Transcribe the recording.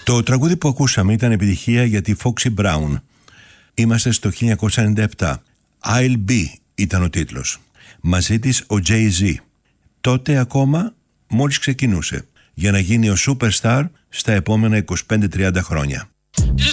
Το τραγούδι που ακούσαμε ήταν επιτυχία για τη Foxy Brown. Είμαστε στο 1997. I'll Be ήταν ο τίτλος. Μαζί της ο Jay-Z. Τότε ακόμα μόλις ξεκινούσε για να γίνει ο superstar στα επόμενα 25-30 χρόνια. Just